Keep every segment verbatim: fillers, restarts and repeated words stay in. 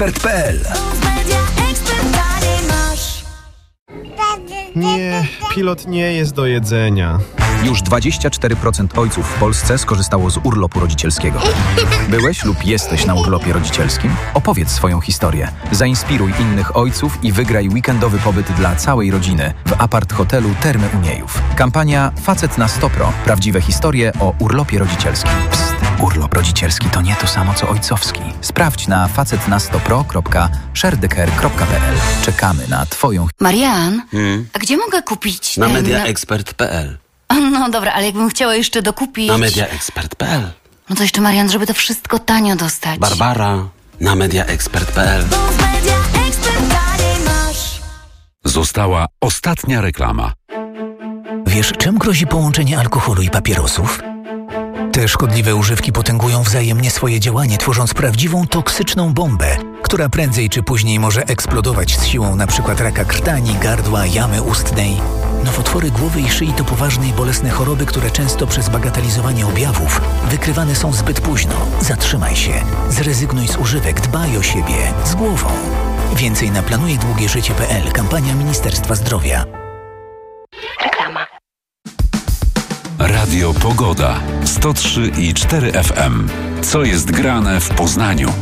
ekspert kropka pe el. Nie, pilot nie jest do jedzenia. Już dwadzieścia cztery procent ojców w Polsce skorzystało z urlopu rodzicielskiego. Byłeś lub jesteś na urlopie rodzicielskim? Opowiedz swoją historię. Zainspiruj innych ojców i wygraj weekendowy pobyt dla całej rodziny w apart-hotelu Termy Uniejów. Kampania Facet na sto pro. Prawdziwe historie o urlopie rodzicielskim. Psst, urlop rodzicielski to nie to samo co ojcowski. Sprawdź na facet na sto pro kropka sharedeker kropka pe el. Czekamy na Twoją... Marian, Hmm? a gdzie mogę kupić... Na ten- media ekspert kropka pe el. No dobra, ale jakbym chciała jeszcze dokupić... Na media ekspert kropka pe el. No to jeszcze, Marian, żeby to wszystko tanio dostać. Barbara. Na media ekspert kropka pe el. Została ostatnia reklama. Wiesz, czym grozi połączenie alkoholu i papierosów? Te szkodliwe używki potęgują wzajemnie swoje działanie, tworząc prawdziwą toksyczną bombę, która prędzej czy później może eksplodować z siłą np. raka krtani, gardła, jamy ustnej. Nowotwory głowy i szyi to poważne i bolesne choroby, które często przez bagatelizowanie objawów wykrywane są zbyt późno. Zatrzymaj się, zrezygnuj z używek, dbaj o siebie, z głową. Więcej na planuje długie życie kropka pe el. Kampania Ministerstwa Zdrowia. Reklama. Radio Pogoda. sto trzy i cztery F M. Co jest grane w Poznaniu?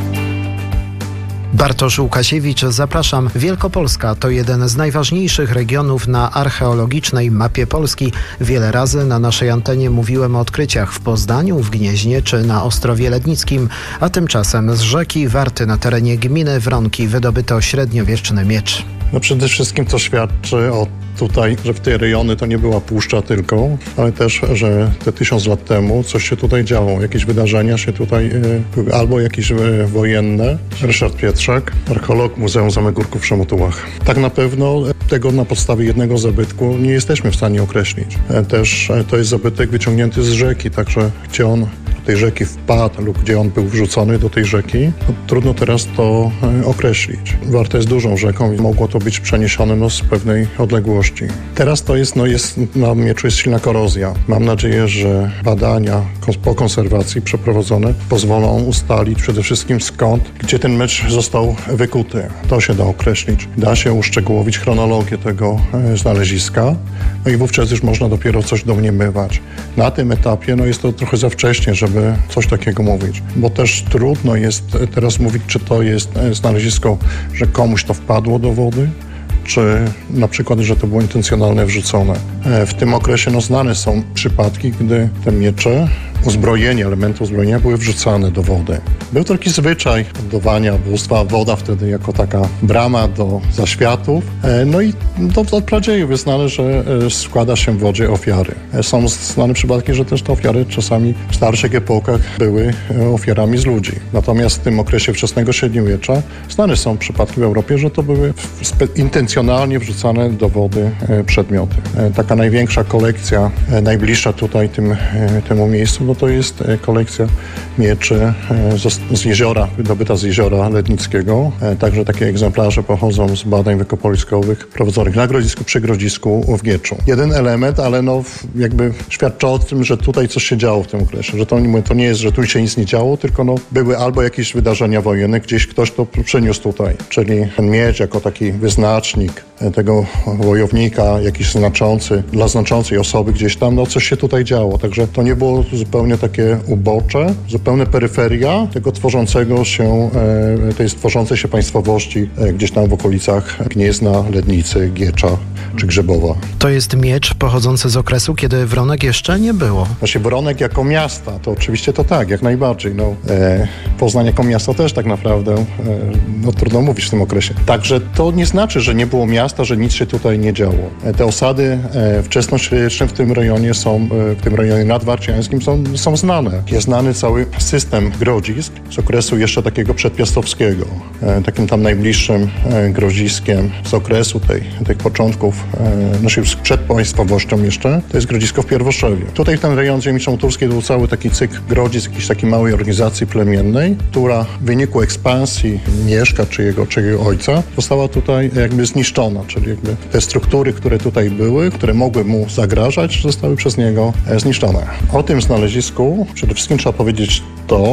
Bartosz Łukasiewicz, zapraszam. Wielkopolska to jeden z najważniejszych regionów na archeologicznej mapie Polski. Wiele razy na naszej antenie mówiłem o odkryciach w Poznaniu, w Gnieźnie czy na Ostrowie Lednickim, a tymczasem z rzeki Warty na terenie gminy Wronki wydobyto średniowieczny miecz. No przede wszystkim to świadczy o tutaj, że w te rejony to nie była puszcza tylko, ale też, że te tysiąc lat temu coś się tutaj działo. Jakieś wydarzenia się tutaj były, albo jakieś wojenne. Ryszard Pietrzak, archeolog Muzeum Zamek Górków w Szomotułach. Tak na pewno tego na podstawie jednego zabytku nie jesteśmy w stanie określić. Też to jest zabytek wyciągnięty z rzeki, także gdzie on do tej rzeki wpadł lub gdzie on był wrzucony do tej rzeki, no, trudno teraz to określić. Warta jest dużą rzeką i mogło to być przeniesione no, z pewnej odległości. Teraz to jest, no jest, na mieczu jest silna korozja. Mam nadzieję, że badania po konserwacji przeprowadzone pozwolą ustalić przede wszystkim skąd, gdzie ten miecz został wykuty. To się da określić. Da się uszczegółowić chronologię tego e, znaleziska, no i wówczas już można dopiero coś domniemywać. Na tym etapie no jest to trochę za wcześnie, żeby coś takiego mówić, bo też trudno jest teraz mówić, czy to jest znalezisko, że komuś to wpadło do wody, czy na przykład, że to było intencjonalnie wrzucone. W tym okresie no, znane są przypadki, gdy te miecze, uzbrojenie, elementy uzbrojenia były wrzucane do wody. Był to taki zwyczaj oddawania bóstwa, woda wtedy jako taka brama do zaświatów. No i to od pradziejów jest znane, że składa się w wodzie ofiary. Są znane przypadki, że też te ofiary czasami w starszych epokach były ofiarami z ludzi. Natomiast w tym okresie wczesnego średniowiecza znane są przypadki w Europie, że to były intencjonalnie wrzucane do wody przedmioty. Taka największa kolekcja, najbliższa tutaj tym, temu miejscu, no to jest kolekcja mieczy z, z jeziora, wydobyta z jeziora Lednickiego. Także takie egzemplarze pochodzą z badań wykopaliskowych prowadzonych na Grodzisku, przy Grodzisku w Gieczu. Jeden element, ale no jakby świadczy o tym, że tutaj coś się działo w tym okresie, że to, to nie jest, że tu się nic nie działo, tylko no były albo jakieś wydarzenia wojenne, gdzieś ktoś to przyniósł tutaj, czyli ten miecz jako taki wyznacznik tego wojownika, jakiś znaczący, dla znaczącej osoby gdzieś tam, no coś się tutaj działo. Także to nie było zupełnie takie ubocze, zupełne peryferia tego tworzącego się, tej tworzącej się państwowości gdzieś tam w okolicach Gniezna, Lednicy, Giecza czy Grzebowa. To jest miecz pochodzący z okresu, kiedy Wronek jeszcze nie było. Właśnie Wronek jako miasta, to oczywiście to tak, jak najbardziej. No, e, Poznań jako miasto też tak naprawdę, e, no trudno mówić w tym okresie. Także to nie znaczy, że nie było miasta, że nic się tutaj nie działo. E, te osady e, wczesnośredniowieczne w tym rejonie są, e, w tym rejonie nadwarciańskim są, są znane. Jest znany cały system grodzisk z okresu jeszcze takiego przedpiastowskiego. E, takim tam najbliższym e, grodziskiem z okresu tej, tych początków, e, znaczy już przed państwowością jeszcze, to jest grodzisko w Pierwoszewie. Tutaj w ten rejon ziemi szomturskiej był cały taki cykl grodzisk, jakiejś takiej małej organizacji plemiennej, która w wyniku ekspansji Mieszka czy jego, czy jego ojca została tutaj jakby zniszczona, czyli jakby te struktury, które tutaj były, które mogły mu zagrażać, zostały przez niego zniszczone. O tym znalezisku przede wszystkim trzeba powiedzieć to,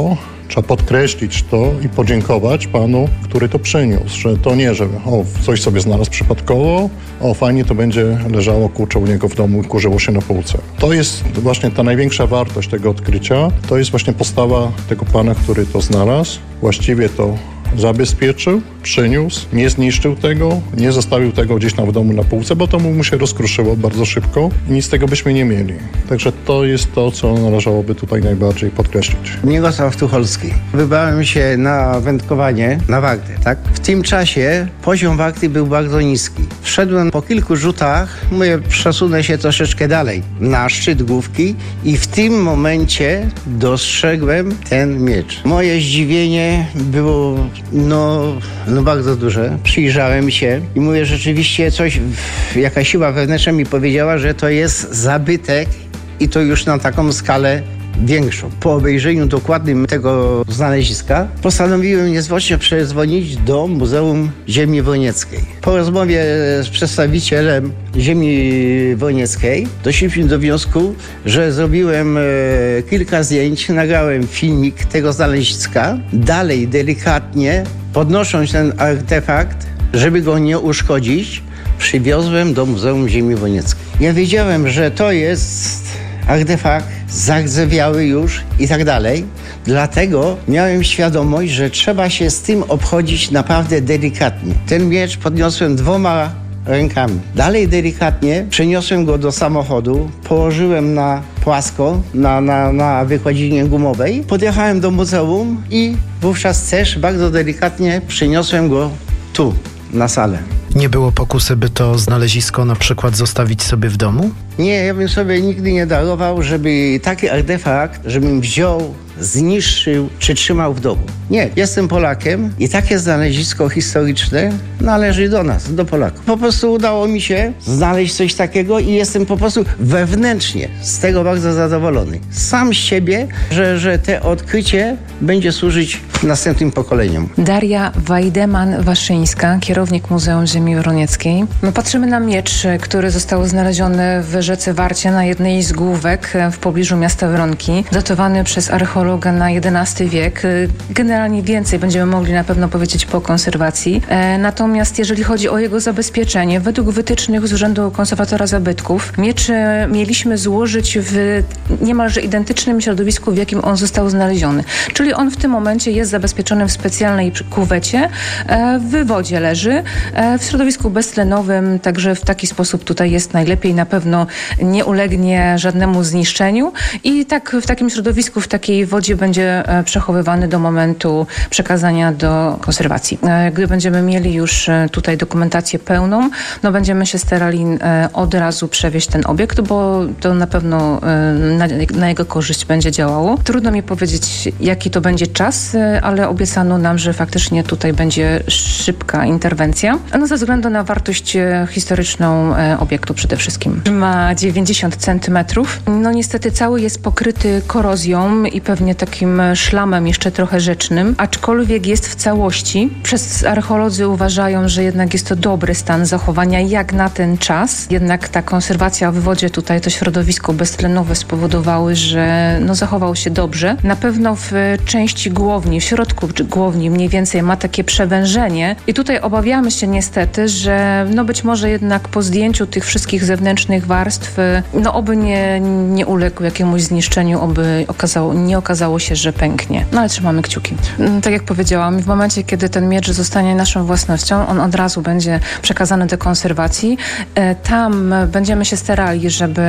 Trzeba podkreślić to i podziękować panu, który to przyniósł, że to nie, że o, coś sobie znalazł przypadkowo, o, fajnie to będzie leżało, kurczę, u niego w domu i kurzyło się na półce. To jest właśnie ta największa wartość tego odkrycia. To jest właśnie postawa tego pana, który to znalazł. Właściwie to zabezpieczył, przyniósł, nie zniszczył tego, nie zostawił tego gdzieś tam w domu na półce, bo to mu się rozkruszyło bardzo szybko i nic z tego byśmy nie mieli. Także to jest to, co należałoby tutaj najbardziej podkreślić. Mirosław Tucholski. Wybrałem się na wędkowanie na Wartę, tak? W tym czasie poziom Warty był bardzo niski. Wszedłem po kilku rzutach, mówię, przesunę się troszeczkę dalej, na szczyt główki i w tym momencie dostrzegłem ten miecz. Moje zdziwienie było no, no bardzo duże. Przyjrzałem się i mówię, rzeczywiście coś, jakaś siła wewnętrzna mi powiedziała, że to jest zabytek i to już na taką skalę większą. Po obejrzeniu dokładnym tego znaleziska postanowiłem niezwłocznie przedzwonić do Muzeum Ziemi Wojnieckiej. Po rozmowie z przedstawicielem Ziemi Wojnieckiej doszliśmy do wniosku, że zrobiłem e, kilka zdjęć, nagrałem filmik tego znaleziska. Dalej delikatnie podnosząc ten artefakt, żeby go nie uszkodzić, przywiozłem do Muzeum Ziemi Wojnieckiej. Ja wiedziałem, że to jest artefakt zardzewiały już i tak dalej. Dlatego miałem świadomość, że trzeba się z tym obchodzić naprawdę delikatnie. Ten miecz podniosłem dwoma rękami. Dalej delikatnie przeniosłem go do samochodu, położyłem na płasko, na, na, na wykładzinie gumowej, podjechałem do muzeum i wówczas też bardzo delikatnie przeniosłem go tu, na salę. Nie było pokusy, by to znalezisko na przykład zostawić sobie w domu? Nie, ja bym sobie nigdy nie darował, żeby taki artefakt, żebym wziął, zniszczył czy trzymał w domu. Nie, jestem Polakiem i takie znalezisko historyczne należy do nas, do Polaków. Po prostu udało mi się znaleźć coś takiego i jestem po prostu wewnętrznie z tego bardzo zadowolony. Sam z siebie, że, że te odkrycie będzie służyć następnym pokoleniom. Daria Wajdeman-Waszyńska, kierownik Muzeum Ziemi Wronieckiej. My patrzymy na miecz, który został znaleziony w rzece Warcie na jednej z główek w pobliżu miasta Wronki, datowany przez archeologa na jedenasty wiek. Generalnie więcej będziemy mogli na pewno powiedzieć po konserwacji. Natomiast jeżeli chodzi o jego zabezpieczenie, według wytycznych z Urzędu Konserwatora Zabytków, miecz mieliśmy złożyć w niemalże identycznym środowisku, w jakim on został znaleziony. Czyli on w tym momencie jest zabezpieczony w specjalnej kuwecie, w wodzie leży, w środowisku beztlenowym, także w taki sposób tutaj jest najlepiej, na pewno nie ulegnie żadnemu zniszczeniu i tak w takim środowisku, w takiej wodzie będzie przechowywany do momentu przekazania do konserwacji. Gdy będziemy mieli już tutaj dokumentację pełną, no będziemy się starali od razu przewieźć ten obiekt, bo to na pewno na, na jego korzyść będzie działało. Trudno mi powiedzieć, jaki to będzie czas, ale obiecano nam, że faktycznie tutaj będzie szybka interwencja. No ze względu na wartość historyczną obiektu przede wszystkim. Ma dziewięćdziesiąt centymetrów. No niestety cały jest pokryty korozją i pewnie takim szlamem jeszcze trochę rzecznym, aczkolwiek jest w całości. Przez archeolodzy uważają, że jednak jest to dobry stan zachowania jak na ten czas. Jednak ta konserwacja w wodzie tutaj, to środowisko beztlenowe spowodowały, że no zachował się dobrze. Na pewno w części głowni, w środku głowni mniej więcej ma takie przewężenie i tutaj obawiamy się niestety, że no być może jednak po zdjęciu tych wszystkich zewnętrznych warstw, no oby nie, nie uległ jakiemuś zniszczeniu, oby okazało, nie okazało się, że pęknie. No ale trzymamy kciuki. Tak jak powiedziałam, w momencie, kiedy ten miecz zostanie naszą własnością, on od razu będzie przekazany do konserwacji. Tam będziemy się starali, żeby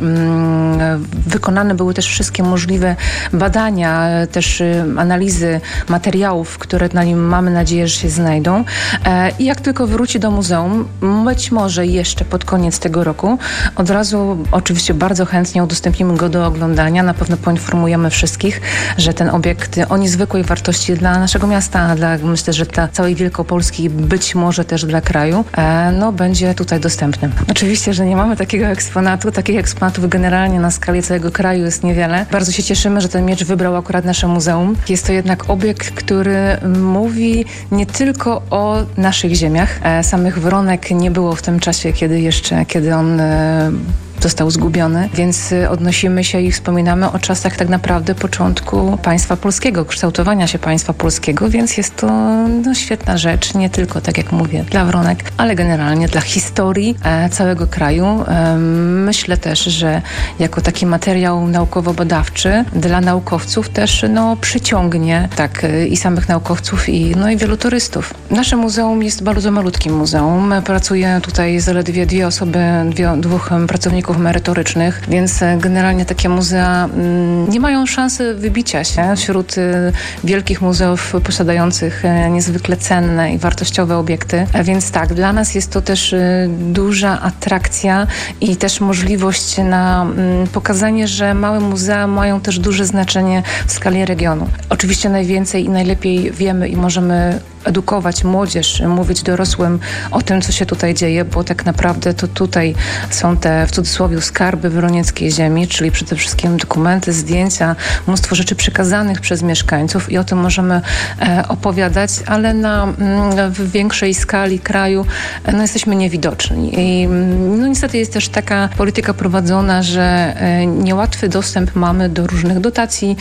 mm, wykonane były też wszystkie możliwe badania, też analizy materiałów, które na nim mamy nadzieję, że się znajdą. I jak tylko wróci do muzeum, być może jeszcze pod koniec tego roku, od razu oczywiście bardzo chętnie udostępnimy go do oglądania. Na pewno poinformujemy wszystkich, że ten obiekt o niezwykłej wartości dla naszego miasta, dla, myślę, że dla całej Wielkopolski, być może też dla kraju, no będzie tutaj dostępny. Oczywiście, że nie mamy takiego eksponatu. Takich eksponatów generalnie na skali całego kraju jest niewiele. Bardzo się cieszymy, że ten miecz wybrał akurat nasze muzeum. Jest to jednak obiekt, który mówi nie tylko o naszych ziemiach. Samych Wronek nie było w tym czasie, kiedy jeszcze, kiedy on został zgubiony, więc odnosimy się i wspominamy o czasach tak naprawdę początku państwa polskiego, kształtowania się państwa polskiego, więc jest to no, świetna rzecz, nie tylko, tak jak mówię, dla Wronek, ale generalnie dla historii e, całego kraju. E, myślę też, że jako taki materiał naukowo-badawczy dla naukowców też no, przyciągnie tak i samych naukowców i, no, i wielu turystów. Nasze muzeum jest bardzo malutkim muzeum. Pracuje tutaj zaledwie dwie osoby, dwie, dwóch pracowników merytorycznych, więc generalnie takie muzea m, nie mają szansy wybicia się wśród y, wielkich muzeów posiadających y, niezwykle cenne i wartościowe obiekty. A więc tak, dla nas jest to też y, duża atrakcja i też możliwość na y, pokazanie, że małe muzea mają też duże znaczenie w skali regionu. Oczywiście najwięcej i najlepiej wiemy i możemy edukować młodzież, mówić dorosłym o tym, co się tutaj dzieje, bo tak naprawdę to tutaj są te, w cudzysłowie, skarby wronieckiej ziemi, czyli przede wszystkim dokumenty, zdjęcia, mnóstwo rzeczy przekazanych przez mieszkańców i o tym możemy e, opowiadać, ale na, m, w większej skali kraju no, jesteśmy niewidoczni. I no, niestety jest też taka polityka prowadzona, że e, niełatwy dostęp mamy do różnych dotacji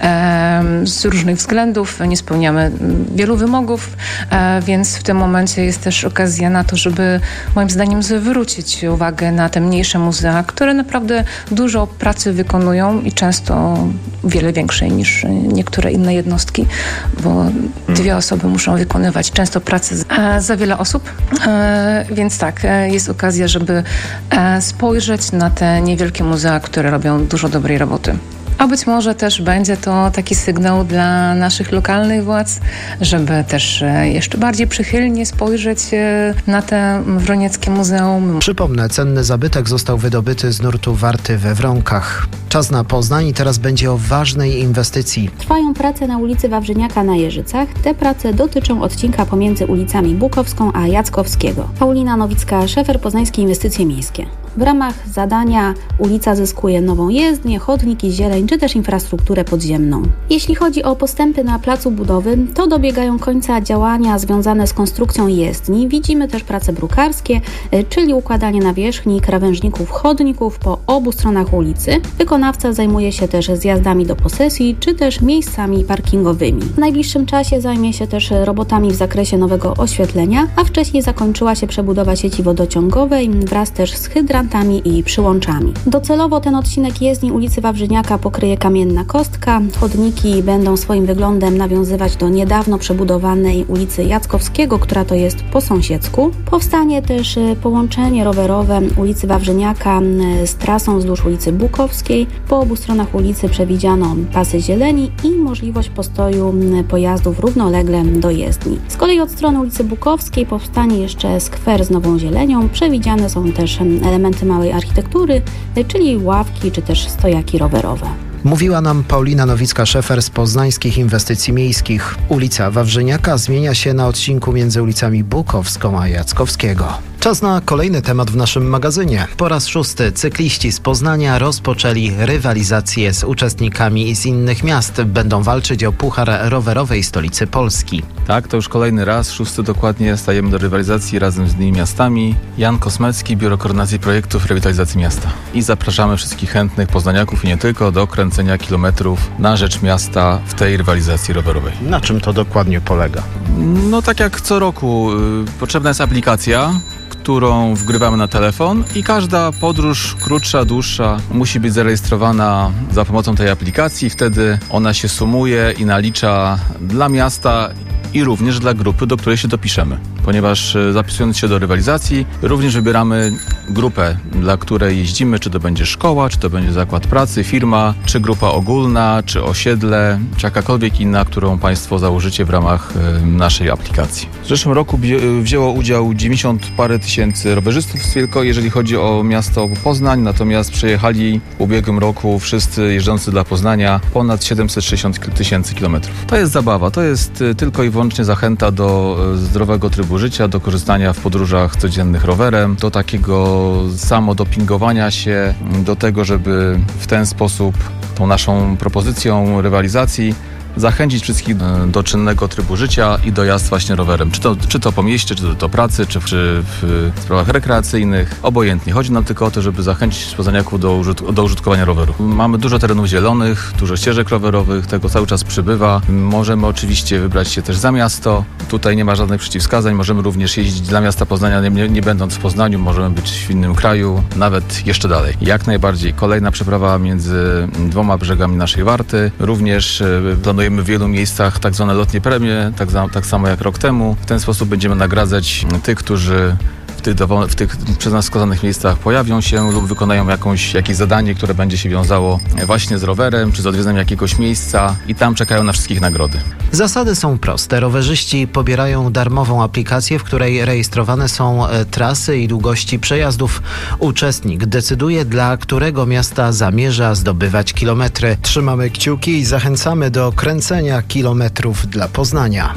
e, z różnych względów, nie spełniamy wielu wymogów, E, więc w tym momencie jest też okazja na to, żeby moim zdaniem zwrócić uwagę na te mniejsze muzea, które naprawdę dużo pracy wykonują i często wiele większej niż niektóre inne jednostki, bo dwie osoby muszą wykonywać często pracę za, za wiele osób. E, więc tak, e, jest okazja, żeby e, spojrzeć na te niewielkie muzea, które robią dużo dobrej roboty. A być może też będzie to taki sygnał dla naszych lokalnych władz, żeby też jeszcze bardziej przychylnie spojrzeć na te wronieckie muzeum. Przypomnę, cenny zabytek został wydobyty z nurtu Warty we Wronkach. Czas na Poznań i teraz będzie o ważnej inwestycji. Trwają prace na ulicy Wawrzyniaka na Jeżycach. Te prace dotyczą odcinka pomiędzy ulicami Bukowską a Jackowskiego. Paulina Nowicka-Szefer, Poznańskie Inwestycje Miejskie. W ramach zadania ulica zyskuje nową jezdnię, chodniki, zieleń czy też infrastrukturę podziemną. Jeśli chodzi o postępy na placu budowy, to dobiegają końca działania związane z konstrukcją jezdni. Widzimy też prace brukarskie, czyli układanie nawierzchni krawężników chodników po obu stronach ulicy. Wykonawca zajmuje się też zjazdami do posesji czy też miejscami parkingowymi. W najbliższym czasie zajmie się też robotami w zakresie nowego oświetlenia, a wcześniej zakończyła się przebudowa sieci wodociągowej wraz też z hydrantami i przyłączami. Docelowo ten odcinek jezdni ulicy Wawrzyniaka pokryje kamienna kostka. Chodniki będą swoim wyglądem nawiązywać do niedawno przebudowanej ulicy Jackowskiego, która to jest po sąsiedzku. Powstanie też połączenie rowerowe ulicy Wawrzyniaka z trasą wzdłuż ulicy Bukowskiej. Po obu stronach ulicy przewidziano pasy zieleni i możliwość postoju pojazdów równolegle do jezdni. Z kolei od strony ulicy Bukowskiej powstanie jeszcze skwer z nową zielenią. Przewidziane są też elementy małej architektury, czyli ławki czy też stojaki rowerowe. Mówiła nam Paulina Nowicka-Szefer z Poznańskich Inwestycji Miejskich. Ulica Wawrzyniaka zmienia się na odcinku między ulicami Bukowską a Jackowskiego. Czas na kolejny temat w naszym magazynie. Po raz szósty cykliści z Poznania rozpoczęli rywalizację z uczestnikami z innych miast. Będą walczyć o puchar rowerowej stolicy Polski. Tak, to już kolejny raz, szósty dokładnie, stajemy do rywalizacji razem z innymi miastami. Jan Kosmecki, Biuro Koordynacji Projektów Rewitalizacji Miasta. I zapraszamy wszystkich chętnych poznaniaków i nie tylko do kręcenia kilometrów na rzecz miasta w tej rywalizacji rowerowej. Na czym to dokładnie polega? No tak jak co roku, yy, potrzebna jest aplikacja, którą wgrywamy na telefon i każda podróż, krótsza, dłuższa, musi być zarejestrowana za pomocą tej aplikacji. Wtedy ona się sumuje i nalicza dla miasta i również dla grupy, do której się dopiszemy. Ponieważ zapisując się do rywalizacji, również wybieramy grupę, dla której jeździmy, czy to będzie szkoła, czy to będzie zakład pracy, firma, czy grupa ogólna, czy osiedle, czy jakakolwiek inna, którą Państwo założycie w ramach naszej aplikacji. W zeszłym roku wzięło udział dziewięćdziesiąt parę tysięcy rowerzystów tylko, jeżeli chodzi o miasto Poznań, natomiast przejechali w ubiegłym roku wszyscy jeżdżący dla Poznania ponad siedemset sześćdziesiąt tysięcy kilometrów. To jest zabawa, to jest tylko i wyłącznie zachęta do zdrowego trybu życia, do korzystania w podróżach codziennych rowerem, do takiego samodopingowania się, do tego, żeby w ten sposób tą naszą propozycją rywalizacji zachęcić wszystkich do czynnego trybu życia i dojazd właśnie rowerem. Czy to, czy to po mieście, czy to do pracy, czy w, czy w sprawach rekreacyjnych. Obojętnie. Chodzi nam tylko o to, żeby zachęcić poznaniaków do, użytk- do użytkowania roweru. Mamy dużo terenów zielonych, dużo ścieżek rowerowych, tego cały czas przybywa. Możemy oczywiście wybrać się też za miasto. Tutaj nie ma żadnych przeciwwskazań. Możemy również jeździć dla miasta Poznania, nie, nie będąc w Poznaniu. Możemy być w innym kraju, nawet jeszcze dalej. Jak najbardziej. Kolejna przeprawa między dwoma brzegami naszej Warty. Również y, planujemy w wielu miejscach tak zwane lotnie premie, tak, za, tak samo jak rok temu. W ten sposób będziemy nagradzać tych, którzy w tych, dowol- w tych przez nas wskazanych miejscach pojawią się lub wykonają jakąś, jakieś zadanie, które będzie się wiązało właśnie z rowerem, czy z odwiedzeniem jakiegoś miejsca i tam czekają na wszystkich nagrody. Zasady są proste. Rowerzyści pobierają darmową aplikację, w której rejestrowane są e, trasy i długości przejazdów. Uczestnik decyduje, dla którego miasta zamierza zdobywać kilometry. Trzymamy kciuki i zachęcamy do kręcenia kilometrów dla Poznania.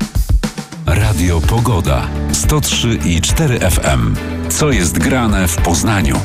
Radio Pogoda. sto trzy i cztery F M. Co jest grane w Poznaniu?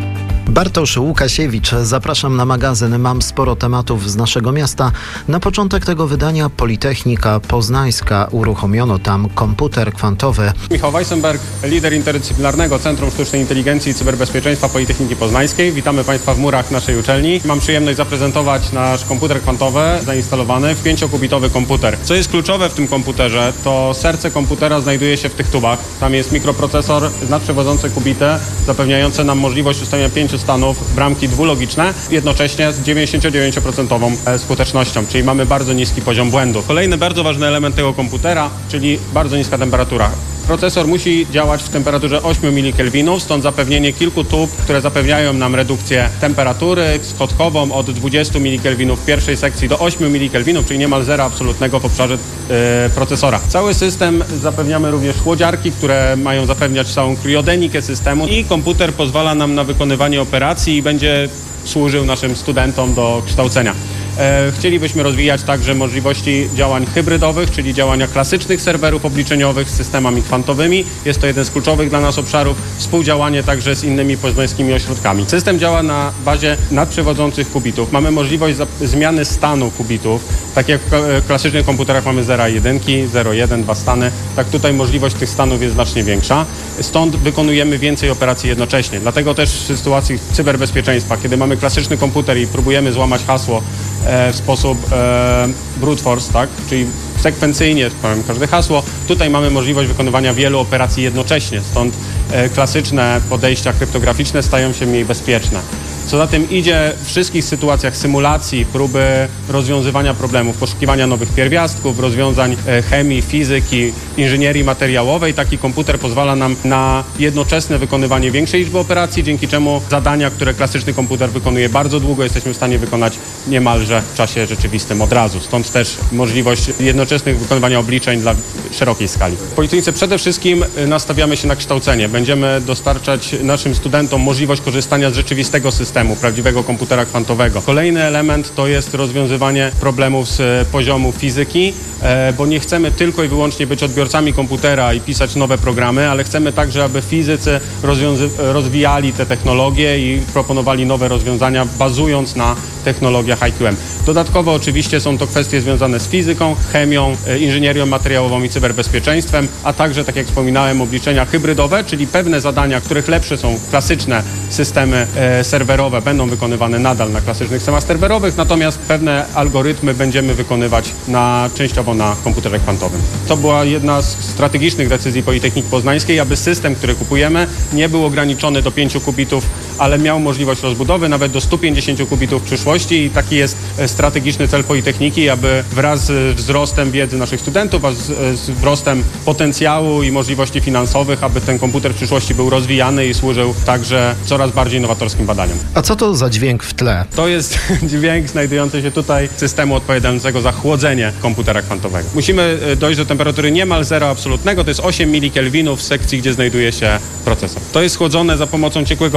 Bartosz Łukasiewicz, zapraszam na magazyn. Mam sporo tematów z naszego miasta. Na początek tego wydania Politechnika Poznańska. Uruchomiono tam komputer kwantowy. Michał Weissenberg, lider interdyscyplinarnego Centrum Sztucznej Inteligencji i Cyberbezpieczeństwa Politechniki Poznańskiej. Witamy Państwa w murach naszej uczelni. Mam przyjemność zaprezentować nasz komputer kwantowy zainstalowany w pięciokubitowy komputer. Co jest kluczowe w tym komputerze, to serce komputera znajduje się w tych tubach. Tam jest mikroprocesor nadprzewodzący kubity, zapewniający nam możliwość ustawienia pięciu stanów, bramki dwulogiczne, jednocześnie z dziewięćdziesiąt dziewięć procent skutecznością, czyli mamy bardzo niski poziom błędu. Kolejny bardzo ważny element tego komputera, czyli bardzo niska temperatura. Procesor musi działać w temperaturze ośmiu milikelwinów, stąd zapewnienie kilku tub, które zapewniają nam redukcję temperatury schodkową od dwudziestu milikelwinów w pierwszej sekcji do ośmiu milikelwinów, czyli niemal zera absolutnego w obszarze yy, procesora. Cały system zapewniamy również chłodziarki, które mają zapewniać całą kriodenikę systemu i komputer pozwala nam na wykonywanie operacji i będzie służył naszym studentom do kształcenia. Chcielibyśmy rozwijać także możliwości działań hybrydowych, czyli działania klasycznych serwerów obliczeniowych z systemami kwantowymi. Jest to jeden z kluczowych dla nas obszarów. Współdziałanie także z innymi poznańskimi ośrodkami. System działa na bazie nadprzewodzących kubitów. Mamy możliwość zmiany stanu kubitów. Tak jak w klasycznych komputerach mamy zero i jedynki, zero, jeden, dwa stany. Tak tutaj możliwość tych stanów jest znacznie większa. Stąd wykonujemy więcej operacji jednocześnie. Dlatego też w sytuacji cyberbezpieczeństwa, kiedy mamy klasyczny komputer i próbujemy złamać hasło w sposób e, brute force, tak? Czyli sekwencyjnie powiem każde hasło. Tutaj mamy możliwość wykonywania wielu operacji jednocześnie, stąd e, klasyczne podejścia kryptograficzne stają się mniej bezpieczne. Co za tym idzie, w wszystkich sytuacjach symulacji, próby rozwiązywania problemów, poszukiwania nowych pierwiastków, rozwiązań chemii, fizyki, inżynierii materiałowej, taki komputer pozwala nam na jednoczesne wykonywanie większej liczby operacji, dzięki czemu zadania, które klasyczny komputer wykonuje bardzo długo, jesteśmy w stanie wykonać niemalże w czasie rzeczywistym od razu. Stąd też możliwość jednoczesnych wykonywania obliczeń dla szerokiej skali. W Politechnice przede wszystkim nastawiamy się na kształcenie. Będziemy dostarczać naszym studentom możliwość korzystania z rzeczywistego systemu, prawdziwego komputera kwantowego. Kolejny element to jest rozwiązywanie problemów z poziomu fizyki, bo nie chcemy tylko i wyłącznie być odbiorcami komputera i pisać nowe programy, ale chcemy także, aby fizycy rozwiązy- rozwijali te technologie i proponowali nowe rozwiązania, bazując na technologiach I Q M. Dodatkowo oczywiście są to kwestie związane z fizyką, chemią, inżynierią materiałową i cyberbezpieczeństwem, a także, tak jak wspominałem, obliczenia hybrydowe, czyli pewne zadania, których lepsze są klasyczne systemy e, serwerowe, będą wykonywane nadal na klasycznych systemach serwerowych, natomiast pewne algorytmy będziemy wykonywać na, częściowo na komputerze kwantowym. To była jedna z strategicznych decyzji Politechniki Poznańskiej, aby system, który kupujemy, nie był ograniczony do pięciu kubitów, ale miał możliwość rozbudowy nawet do stu pięćdziesięciu kubitów w przyszłości i taki jest strategiczny cel Politechniki, aby wraz z wzrostem wiedzy naszych studentów, a z, z wzrostem potencjału i możliwości finansowych, aby ten komputer w przyszłości był rozwijany i służył także coraz bardziej nowatorskim badaniom. A co to za dźwięk w tle? To jest dźwięk znajdujący się tutaj systemu odpowiadającego za chłodzenie komputera kwantowego. Musimy dojść do temperatury niemal zera absolutnego, to jest osiem milikelwinów w sekcji, gdzie znajduje się procesor. To jest chłodzone za pomocą ciekłego azotu oraz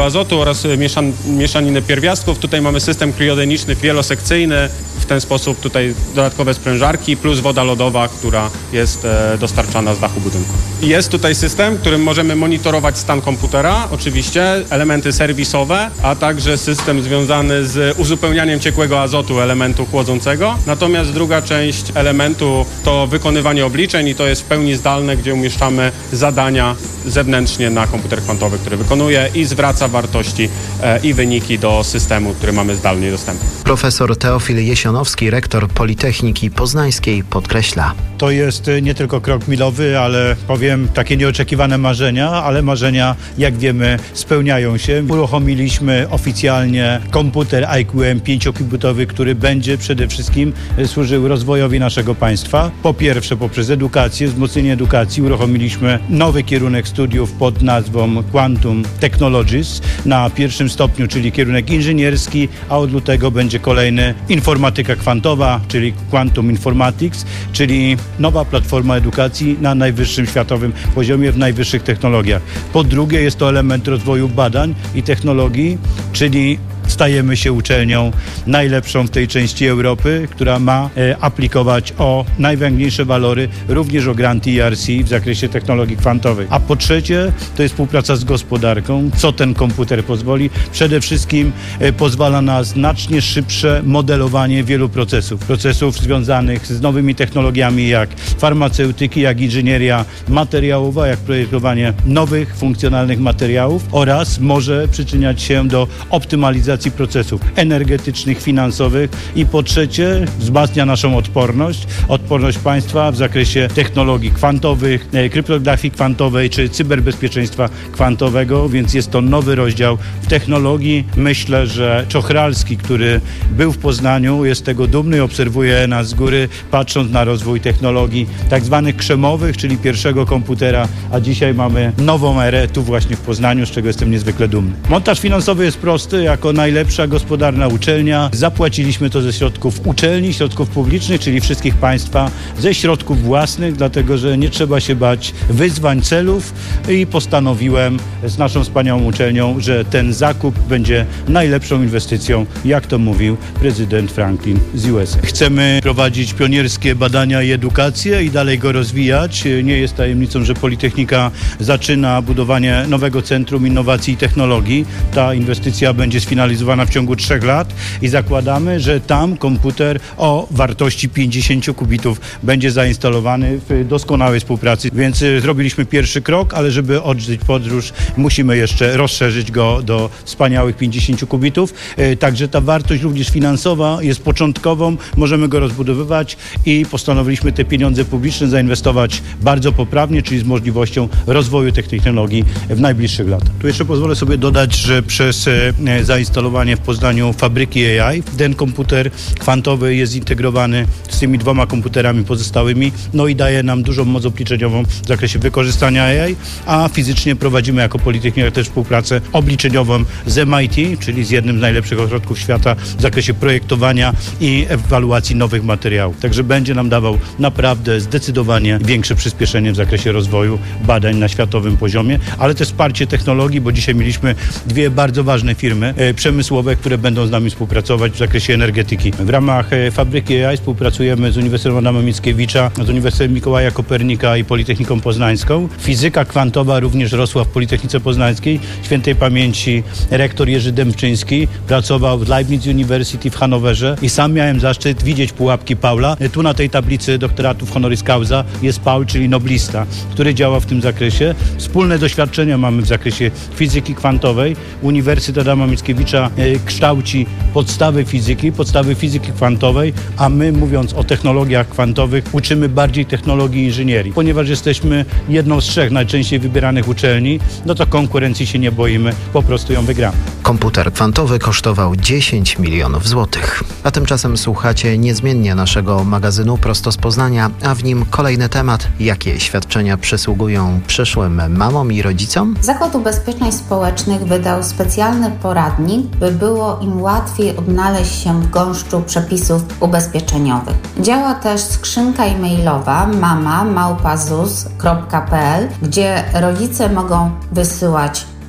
oraz mieszan, mieszaniny pierwiastków. Tutaj mamy system kriogeniczny wielosekcyjny. W ten sposób tutaj dodatkowe sprężarki plus woda lodowa, która jest e, dostarczana z dachu budynku. Jest tutaj system, którym możemy monitorować stan komputera, oczywiście, elementy serwisowe, a także system związany z uzupełnianiem ciekłego azotu elementu chłodzącego. Natomiast druga część elementu to wykonywanie obliczeń i to jest w pełni zdalne, gdzie umieszczamy zadania zewnętrznie na komputer kwantowy, który wykonuje i zwraca wartości e, i wyniki do systemu, który mamy zdalnie dostępny. Profesor Teofil Jesionowski, rektor Politechniki Poznańskiej, podkreśla. To jest nie tylko krok milowy, ale powiem takie nieoczekiwane marzenia, ale marzenia, jak wiemy, spełniają się. Uruchomiliśmy oficjalnie komputer I Q M pięciokubicowy, który będzie przede wszystkim służył rozwojowi naszego państwa. Po pierwsze poprzez edukację, wzmocnienie edukacji uruchomiliśmy nowy kierunek studiów pod nazwą Quantum Technologies na pierwszym stopniu, czyli kierunek inżynierski, a od lutego będzie kolejny informatyka kwantowa, czyli Quantum Informatics, czyli nowa platforma edukacji na najwyższym światowym poziomie, w najwyższych technologiach. Po drugie jest to element rozwoju badań i technologii, czyli stajemy się uczelnią najlepszą w tej części Europy, która ma e, aplikować o najważniejsze walory, również o granty E R C w zakresie technologii kwantowej. A po trzecie to jest współpraca z gospodarką. Co ten komputer pozwoli? Przede wszystkim e, pozwala na znacznie szybsze modelowanie wielu procesów. Procesów związanych z nowymi technologiami jak farmaceutyki, jak inżynieria materiałowa, jak projektowanie nowych, funkcjonalnych materiałów oraz może przyczyniać się do optymalizacji procesów energetycznych, finansowych i po trzecie wzmacnia naszą odporność, odporność państwa w zakresie technologii kwantowych, kryptografii kwantowej czy cyberbezpieczeństwa kwantowego, więc jest to nowy rozdział w technologii. Myślę, że Czochralski, który był w Poznaniu, jest tego dumny i obserwuje nas z góry, patrząc na rozwój technologii tak zwanych krzemowych, czyli pierwszego komputera, a dzisiaj mamy nową erę tu właśnie w Poznaniu, z czego jestem niezwykle dumny. Montaż finansowy jest prosty, jako najlepsza gospodarna uczelnia. Zapłaciliśmy to ze środków uczelni, środków publicznych, czyli wszystkich państwa, ze środków własnych, dlatego że nie trzeba się bać wyzwań, celów i postanowiłem z naszą wspaniałą uczelnią, że ten zakup będzie najlepszą inwestycją, jak to mówił prezydent Franklin z U S A. Chcemy prowadzić pionierskie badania i edukację i dalej go rozwijać. Nie jest tajemnicą, że Politechnika zaczyna budowanie nowego Centrum Innowacji i Technologii. Ta inwestycja będzie sfinalizowana w ciągu trzech lat i zakładamy, że tam komputer o wartości pięćdziesiąt kubitów będzie zainstalowany w doskonałej współpracy. Więc zrobiliśmy pierwszy krok, ale żeby odżyć podróż, musimy jeszcze rozszerzyć go do wspaniałych pięćdziesiąt kubitów. Także ta wartość również finansowa jest początkową, możemy go rozbudowywać i postanowiliśmy te pieniądze publiczne zainwestować bardzo poprawnie, czyli z możliwością rozwoju tych technologii w najbliższych latach. Tu jeszcze pozwolę sobie dodać, że przez zainstalowanie w Poznaniu fabryki A I ten komputer kwantowy jest zintegrowany z tymi dwoma komputerami pozostałymi, no i daje nam dużą moc obliczeniową w zakresie wykorzystania A I, a fizycznie prowadzimy jako Politechnika też współpracę obliczeniową z M I T, czyli z jednym z najlepszych ośrodków świata w zakresie projektowania i ewaluacji nowych materiałów. Także będzie nam dawał naprawdę zdecydowanie większe przyspieszenie w zakresie rozwoju badań na światowym poziomie, ale też wsparcie technologii, bo dzisiaj mieliśmy dwie bardzo ważne firmy e, przemysłowe, które będą z nami współpracować w zakresie energetyki. W ramach e, fabryki A I współpracujemy z Uniwersytetem Adama Mickiewicza, z Uniwersytetem Mikołaja Kopernika i Politechniką Poznańską. Fizyka kwantowa również rosła w Politechnice Poznańskiej. Świętej pamięci rektor Jerzy Dębczyński pracował w Leibniz University w Hanowerze i sam miałem zaszczyt widzieć pułapki Paula. E, tu na tej tablicy doktoratów honoris causa jest Paul, czyli noblista, który działa w tym zakresie. Wspólne doświadczenia mamy w zakresie fizyki kwantowej. Uniwersytet Adama Mickiewicza e, kształci podstawy fizyki, podstawy fizyki kwantowej, a my, mówiąc o technologiach kwantowych, uczymy bardziej technologii inżynierii. Ponieważ jesteśmy jedną z trzech najczęściej wybieranych uczelni, no to konkurencji się nie boimy, po prostu ją wygramy. Komputer kwantowy kosztował dziesięć milionów złotych. A tymczasem słuchacie niezmiennie naszego magazynu Prosto z Poznania, a w nim kolejny temat. Jakie świadczenia przysługują przyszłym mamom i rodzicom? Zakład Ubezpieczeń Społecznych wydał specjalny poradnik, by było im łatwiej odnaleźć się w gąszczu przepisów ubezpieczeniowych. Działa też skrzynka e-mailowa mama małpa z u s kropka p l, gdzie rodzice mogą wysyłać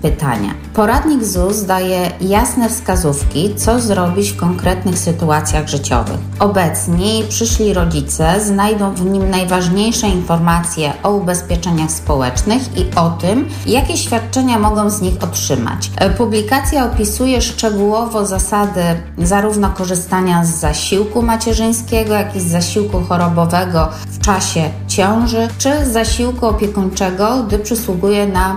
pytania. Poradnik Z U S daje jasne wskazówki, co zrobić w konkretnych sytuacjach życiowych. Obecni przyszli rodzice znajdą w nim najważniejsze informacje o ubezpieczeniach społecznych i o tym, jakie świadczenia mogą z nich otrzymać. Publikacja opisuje szczegółowo zasady zarówno korzystania z zasiłku macierzyńskiego, jak i z zasiłku chorobowego w czasie ciąży, czy zasiłku opiekuńczego, gdy przysługuje na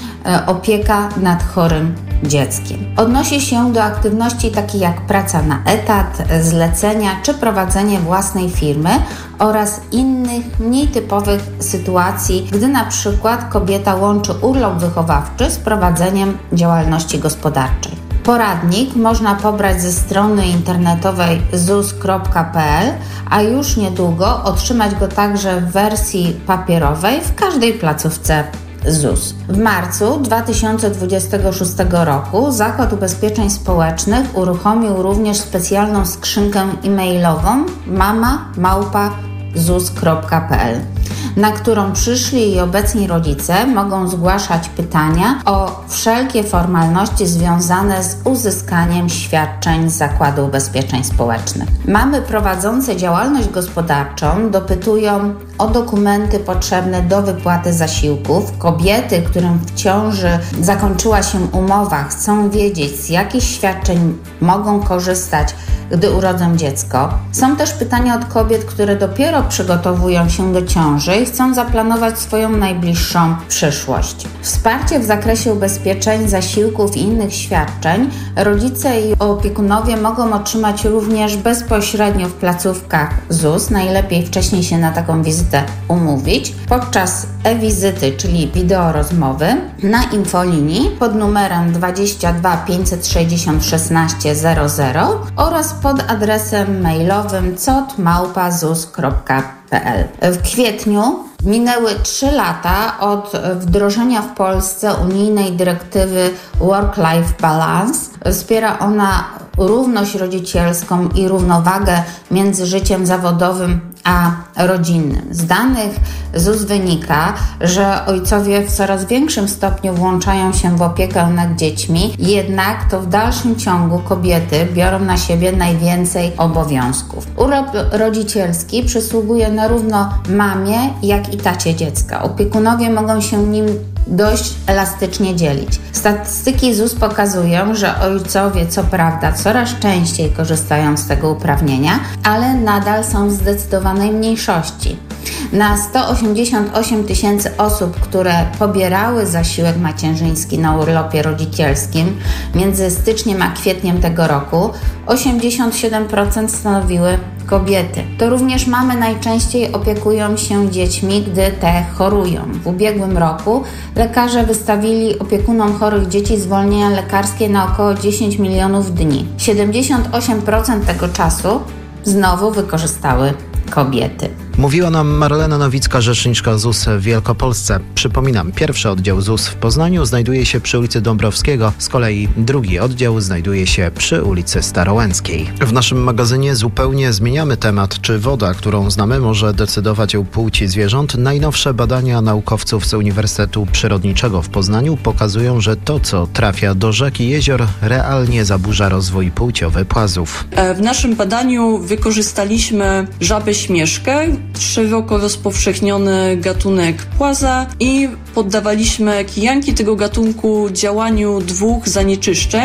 opieka nad chorym dzieckiem. Odnosi się do aktywności takich jak praca na etat, zlecenia czy prowadzenie własnej firmy oraz innych mniej typowych sytuacji, gdy na przykład kobieta łączy urlop wychowawczy z prowadzeniem działalności gospodarczej. Poradnik można pobrać ze strony internetowej zus kropka pe el, a już niedługo otrzymać go także w wersji papierowej w każdej placówce Z U S. W marcu dwa tysiące dwudziestego szóstego roku Zakład Ubezpieczeń Społecznych uruchomił również specjalną skrzynkę e-mailową mama małpa zus kropka pe el, na którą przyszli i obecni rodzice mogą zgłaszać pytania o wszelkie formalności związane z uzyskaniem świadczeń z Zakładu Ubezpieczeń Społecznych. Mamy prowadzące działalność gospodarczą dopytują o dokumenty potrzebne do wypłaty zasiłków. Kobiety, którym w ciąży zakończyła się umowa, chcą wiedzieć, z jakich świadczeń mogą korzystać, gdy urodzą dziecko. Są też pytania od kobiet, które dopiero przygotowują się do ciąży i chcą zaplanować swoją najbliższą przyszłość. Wsparcie w zakresie ubezpieczeń, zasiłków i innych świadczeń rodzice i opiekunowie mogą otrzymać również bezpośrednio w placówkach Z U S. Najlepiej wcześniej się na taką wizytę umówić podczas e-wizyty, czyli wideo rozmowy na infolinii pod numerem dwadzieścia dwa pięćset sześćdziesiąt szesnaście zero zero oraz pod adresem mailowym cot małpa zus kropka pe el. W kwietniu minęły trzy lata od wdrożenia w Polsce unijnej dyrektywy Work-Life Balance. Wspiera ona równość rodzicielską i równowagę między życiem zawodowym a rodzinnym. Z danych Z U S wynika, że ojcowie w coraz większym stopniu włączają się w opiekę nad dziećmi, jednak to w dalszym ciągu kobiety biorą na siebie najwięcej obowiązków. Urlop rodzicielski przysługuje zarówno mamie, jak i tacie dziecka. Opiekunowie mogą się nim dość elastycznie dzielić. Statystyki Z U S pokazują, że ojcowie co prawda coraz częściej korzystają z tego uprawnienia, ale nadal są w zdecydowanej mniejszości. Na sto osiemdziesiąt osiem tysięcy osób, które pobierały zasiłek macierzyński na urlopie rodzicielskim między styczniem a kwietniem tego roku, osiemdziesiąt siedem procent stanowiły kobiety. To również mamy najczęściej opiekują się dziećmi, gdy te chorują. W ubiegłym roku lekarze wystawili opiekunom chorych dzieci zwolnienia lekarskie na około dziesięć milionów dni. siedemdziesiąt osiem procent tego czasu znowu wykorzystały kobiety. Mówiła nam Marlena Nowicka, rzeczniczka Z U S w Wielkopolsce. Przypominam, pierwszy oddział Z U S w Poznaniu znajduje się przy ulicy Dąbrowskiego, z kolei drugi oddział znajduje się przy ulicy Starołęckiej. W naszym magazynie zupełnie zmieniamy temat, czy woda, którą znamy, może decydować o płci zwierząt. Najnowsze badania naukowców z Uniwersytetu Przyrodniczego w Poznaniu pokazują, że to, co trafia do rzek i jezior, realnie zaburza rozwój płciowy płazów. W naszym badaniu wykorzystaliśmy żabę śmieszkę, szeroko rozpowszechniony gatunek płaza, i poddawaliśmy kijanki tego gatunku działaniu dwóch zanieczyszczeń.